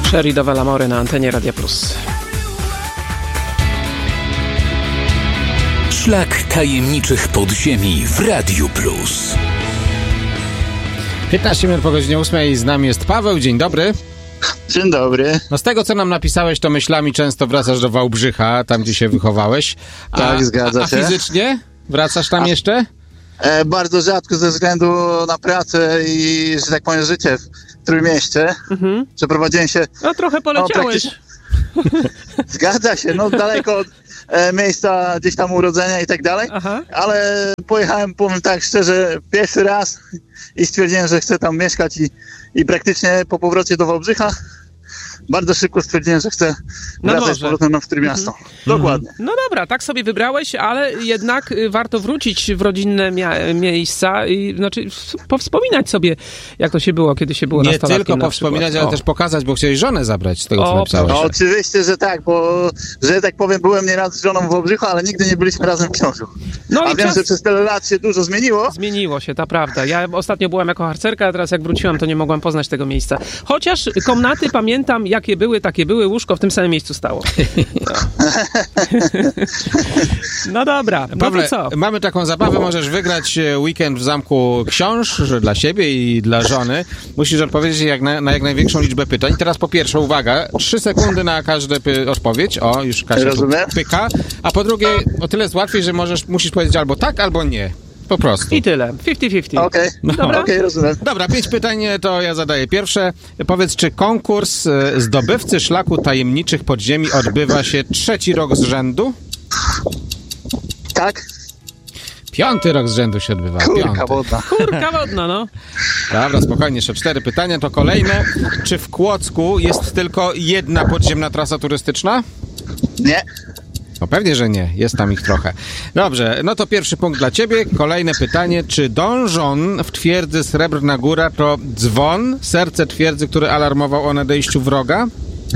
Sherry do Valamory na antenie Radia Plus. Szlak tajemniczych podziemi w Radiu Plus. 15 minut po godzinie 8. Z nami jest Paweł. Dzień dobry. Dzień dobry. No z tego, co nam napisałeś, to myślami często wracasz do Wałbrzycha, tam gdzie się wychowałeś. Tak, zgadza się. A fizycznie? Wracasz tam jeszcze? Bardzo rzadko ze względu na pracę i, że tak powiem, życie w Trójmieście. Przeprowadziłem się... No trochę poleciałeś. Zgadza się, no daleko od miejsca gdzieś tam urodzenia i tak dalej. Aha. Ale pojechałem, powiem tak szczerze, pierwszy raz i stwierdziłem, że chcę tam mieszkać i praktycznie po powrocie do Wałbrzycha bardzo szybko stwierdziłem, że chcę wracać z powrotem w Trójmiasto. Dokładnie. No dobra, tak sobie wybrałeś, ale jednak warto wrócić w rodzinne miejsca i znaczy powspominać sobie, jak to się było, kiedy się było nastolatkiem. Nie tylko powspominać, ale też pokazać, bo chciałeś żonę zabrać z tego, co napisałeś. No, oczywiście, że tak, bo, że tak powiem, byłem nieraz z żoną w Wałbrzychu, ale nigdy nie byliśmy razem w Książu. No a wiem, że przez tyle lat się dużo zmieniło. Zmieniło się, to prawda. Ja ostatnio byłem jako harcerka, a teraz jak wróciłam, to nie mogłam poznać tego miejsca. Chociaż komnaty pamiętam, jakie były, takie były, łóżko w tym samym miejscu stało. No dobra, Pawle, to co? mamy taką zabawę, możesz wygrać weekend w Zamku Książ dla siebie i dla żony. Musisz odpowiedzieć na jak największą liczbę pytań. Teraz po pierwsze, uwaga, 3 sekundy na każdą odpowiedź. O, już Kasia pyka. A po drugie, o tyle jest łatwiej, że musisz powiedzieć albo tak, albo nie. Po prostu. I tyle. 50-50. Okej, Okej, rozumiem. Dobra, 5 pytań, to ja zadaję pierwsze. Powiedz, czy konkurs zdobywcy szlaku tajemniczych podziemi odbywa się 3. rok z rzędu? Tak. 5. rok z rzędu się odbywa. Kurka wodna. Kurka wodna, no. Dobra, spokojnie, jeszcze 4 pytania, to kolejne. Czy w Kłodzku jest tylko jedna podziemna trasa turystyczna? Nie. No pewnie, że nie. Jest tam ich trochę. Dobrze, no to pierwszy punkt dla ciebie. Kolejne pytanie. Czy donżon w twierdzy Srebrna Góra to dzwon, serce twierdzy, który alarmował o nadejściu wroga?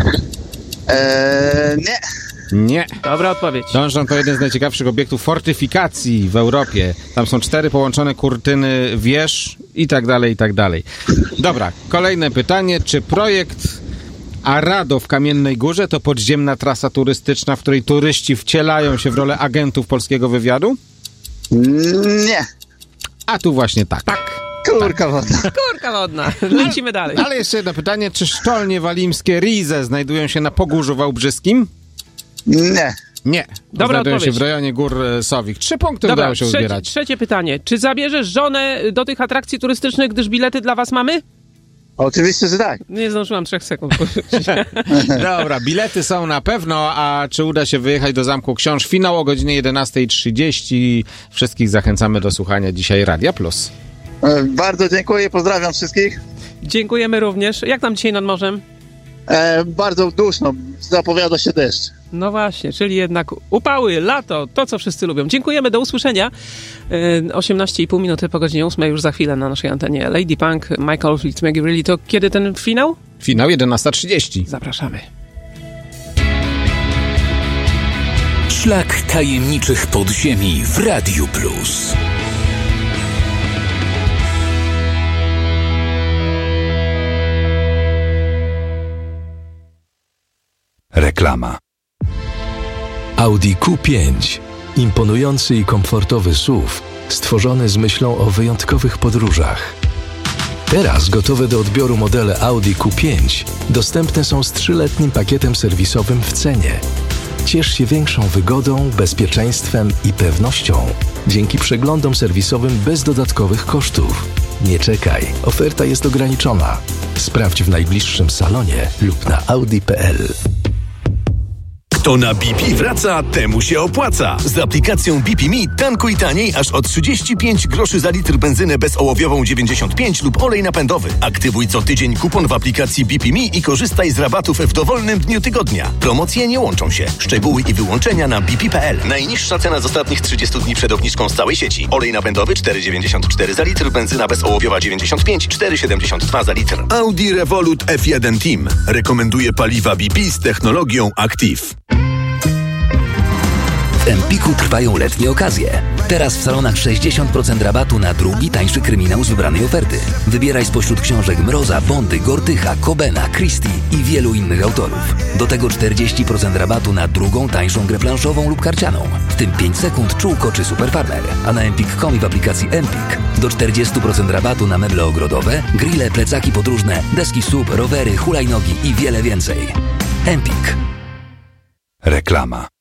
Nie. Nie. Dobra odpowiedź. Donżon to jeden z najciekawszych obiektów fortyfikacji w Europie. Tam są 4 połączone kurtyny wież i tak dalej, i tak dalej. Dobra, kolejne pytanie. Czy projekt Arado w Kamiennej Górze to podziemna trasa turystyczna, w której turyści wcielają się w rolę agentów polskiego wywiadu? Nie. A tu właśnie tak. Kurka wodna. Kurka wodna. Lecimy dalej. Ale jeszcze jedno pytanie. Czy sztolnie walimskie Rize znajdują się na Pogórzu Wałbrzyskim? Nie. Nie. Dobra znajdują odpowiedź. się w rejonie Gór Sowich. 3 punkty udało się uzbierać. Trzecie pytanie. Czy zabierzesz żonę do tych atrakcji turystycznych, gdyż bilety dla was mamy? Oczywiście, że tak. Nie zdążyłam 3 sekund. Dobra, bilety są na pewno, a czy uda się wyjechać do Zamku Książ? Finał o godzinie 11:30. Wszystkich zachęcamy do słuchania dzisiaj Radia Plus. Bardzo dziękuję, pozdrawiam wszystkich. Dziękujemy również. Jak tam dzisiaj nad morzem? Bardzo duszno, zapowiada się deszcz. No właśnie, czyli jednak upały, lato, to co wszyscy lubią. Dziękujemy, do usłyszenia. 18,5 minuty po godzinie 8 już za chwilę na naszej antenie. Lady Punk, Michael Fleet, Maggie Reilly. To kiedy ten finał? Finał 11:30. Zapraszamy. Szlak tajemniczych podziemi w Radiu Plus. Reklama. Audi Q5. Imponujący i komfortowy SUV, stworzony z myślą o wyjątkowych podróżach. Teraz gotowe do odbioru modele Audi Q5 dostępne są z 3-letnim pakietem serwisowym w cenie. Ciesz się większą wygodą, bezpieczeństwem i pewnością dzięki przeglądom serwisowym bez dodatkowych kosztów. Nie czekaj, oferta jest ograniczona. Sprawdź w najbliższym salonie lub na audi.pl. Kto na BP wraca, temu się opłaca. Z aplikacją BP Me tankuj taniej aż o 35 groszy za litr benzynę bezołowiową 95 lub olej napędowy. Aktywuj co tydzień kupon w aplikacji BP Me i korzystaj z rabatów w dowolnym dniu tygodnia. Promocje nie łączą się. Szczegóły i wyłączenia na bp.pl. Najniższa cena z ostatnich 30 dni przed obniżką z całej sieci. Olej napędowy 4,94 za litr, benzyna bezołowiowa 95, 4,72 za litr. Audi Revolut F1 Team rekomenduje paliwa BP z technologią Active. W Empiku trwają letnie okazje. Teraz w salonach 60% rabatu na drugi, tańszy kryminał z wybranej oferty. Wybieraj spośród książek Mroza, Bondy, Gortycha, Cobena, Christie i wielu innych autorów. Do tego 40% rabatu na drugą, tańszą grę planszową lub karcianą. W tym 5 sekund, Czółko czy Super Farmer. A na Empik.com i w aplikacji Empik do 40% rabatu na meble ogrodowe, grille, plecaki podróżne, deski SUP, rowery, hulajnogi i wiele więcej. Empik. Reklama.